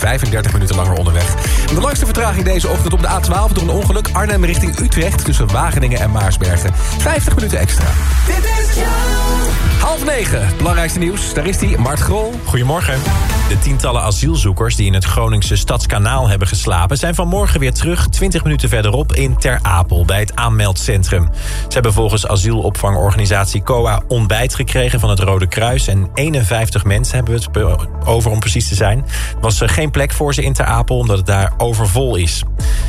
35 minuten langer onderweg. En de langste vertraging deze ochtend op de A12 door een ongeluk. Arnhem richting Utrecht tussen Wageningen en Maarsbergen. 50 minuten extra. Dit is 8:30. Het belangrijkste nieuws. Daar is die, Mart Grol. Goedemorgen. De tientallen asielzoekers die in het Groningse Stadskanaal hebben geslapen... zijn vanmorgen weer terug, 20 minuten verderop, in Ter Apel... bij het aanmeldcentrum. Ze hebben volgens asielopvangorganisatie COA ontbijt gekregen van het Rode Kruis... en 51 mensen hebben we het over, om precies te zijn. Er was geen plek voor ze in Ter Apel, omdat het daar overvol is.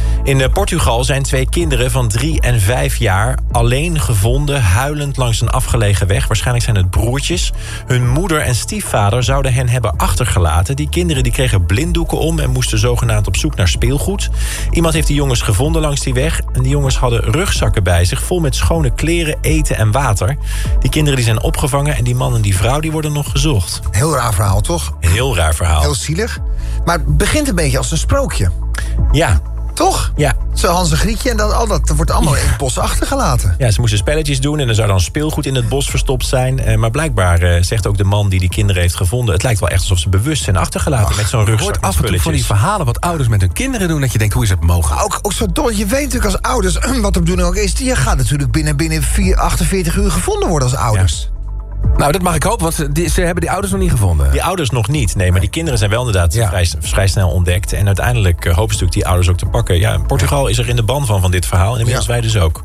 In Portugal zijn 2 kinderen van 3 en 5 jaar alleen gevonden... huilend langs een afgelegen weg. Waarschijnlijk zijn het broertjes. Hun moeder en stiefvader zouden hen hebben achtergelaten. Die kinderen die kregen blinddoeken om... en moesten zogenaamd op zoek naar speelgoed. Iemand heeft die jongens gevonden langs die weg... en die jongens hadden rugzakken bij zich... vol met schone kleren, eten en water. Die kinderen die zijn opgevangen... en die man en die vrouw die worden nog gezocht. Heel raar verhaal, toch? Heel raar verhaal. Heel zielig. Maar het begint een beetje als een sprookje. Ja. Toch? Ja. Zo Hans en Grietje en dat wordt allemaal in het bos achtergelaten. Ja, ze moesten spelletjes doen en er zou dan speelgoed in het bos verstopt zijn. Maar blijkbaar zegt ook de man die kinderen heeft gevonden... het lijkt wel echt alsof ze bewust zijn achtergelaten met zo'n rugzak. Je hoort af en toe van die verhalen wat ouders met hun kinderen doen... dat je denkt, hoe is het mogelijk? Ook zo dol. Je weet natuurlijk als ouders, wat de bedoeling ook is... je gaat natuurlijk binnen 48 uur gevonden worden als ouders. Ja. Nou, dat mag ik hopen, want ze hebben die ouders nog niet gevonden. Die ouders nog niet, nee, maar die kinderen zijn wel inderdaad vrij snel ontdekt. En uiteindelijk hopen ze natuurlijk die ouders ook te pakken. Ja, Portugal is er in de ban van dit verhaal. En inmiddels wij dus ook.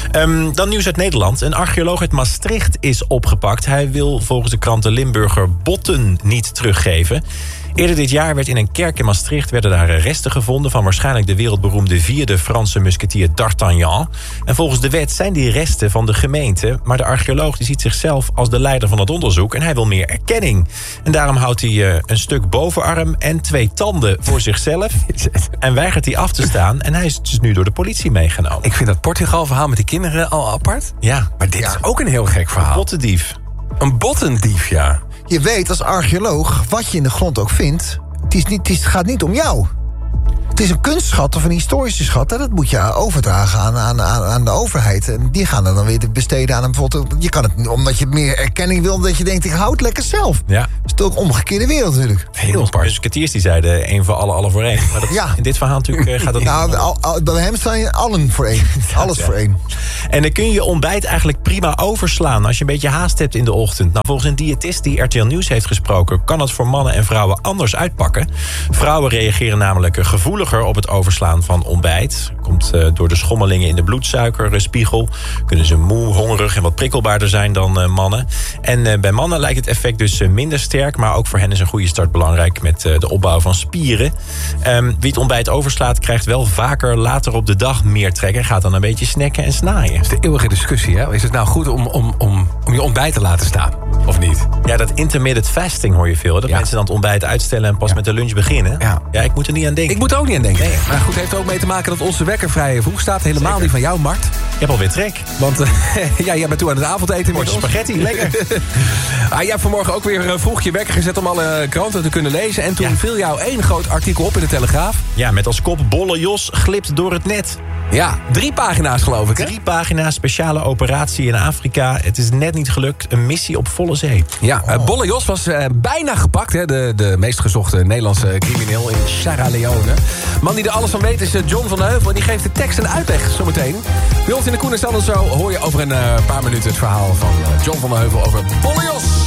Dan nieuws uit Nederland. Een archeoloog uit Maastricht is opgepakt. Hij wil volgens de krant de Limburger botten niet teruggeven. Eerder dit jaar werd in een kerk in Maastricht... werden daar resten gevonden van waarschijnlijk de wereldberoemde 4e Franse musketier d'Artagnan. En volgens de wet zijn die resten van de gemeente. Maar de archeoloog die ziet zichzelf als de leider van het onderzoek... en hij wil meer erkenning. En daarom houdt hij een stuk bovenarm en 2 tanden voor zichzelf... en weigert hij af te staan. En hij is dus nu door de politie meegenomen. Ik vind dat Portugal-verhaal met die kinderen al apart. Ja. Maar dit is ook een heel gek verhaal. Een bottendief. Een bottendief, ja. Je weet als archeoloog, wat je in de grond ook vindt... het gaat niet om jou. Het is een kunstschat of een historische schat... en dat moet je overdragen aan de overheid. En die gaan er dan weer besteden aan een bijvoorbeeld... Je kan het omdat je meer erkenning wil... omdat je denkt, ik hou het lekker zelf. Ja. Dat is toch een omgekeerde wereld natuurlijk. Heel apart. Musketiers die zeiden 1 voor alle voor 1. Maar in dit verhaal natuurlijk gaat dat niet. Bij hem staan je allen voor 1. Alles voor 1. En dan kun je je ontbijt eigenlijk prima overslaan... als je een beetje haast hebt in de ochtend. Nou, volgens een diëtist die RTL Nieuws heeft gesproken... kan het voor mannen en vrouwen anders uitpakken. Vrouwen reageren namelijk gevoeliger op het overslaan van ontbijt. Komt door de schommelingen in de bloedsuikerspiegel. Kunnen ze moe, hongerig en wat prikkelbaarder zijn dan mannen. En bij mannen lijkt het effect dus minder sterk... maar ook voor hen is een goede start belangrijk... met de opbouw van spieren. Wie het ontbijt overslaat krijgt wel vaker later op de dag meer trek... en gaat dan een beetje snacken en snaaien. Dat is de eeuwige discussie, hè? Is het nou goed om je ontbijt te laten staan? Of niet? Ja, dat intermittent fasting hoor je veel. Dat mensen dan het ontbijt uitstellen en pas met de lunch beginnen. Ja, ik moet er niet aan denken. Ik moet er ook niet aan denken. Nee. Maar goed, heeft er ook mee te maken dat onze wekker vrij vroeg staat. Helemaal Zeker. Die van jou, Mart. Je hebt alweer trek. Want jij bent toe aan het avondeten. Potje spaghetti, lekker. Jij hebt vanmorgen ook weer vroeg je wekker gezet om alle kranten te kunnen lezen. En toen viel jou 1 groot artikel op in de Telegraaf. Ja, met als kop Bolle Jos glipt door het net. Ja, 3 pagina's geloof ik, hè? 3 pagina's, speciale operatie in Afrika. Het is net niet gelukt. Een missie op volle zee. Ja, Bolle Jos was bijna gepakt. Hè? De meest gezochte Nederlandse crimineel in Sierra Leone. Man die er alles van weet is John van der Heuvel. En die geeft de tekst en uitleg zometeen. Bij ons in de Koen en Sander Show hoor je over een paar minuten het verhaal van John van der Heuvel over Bolle Jos.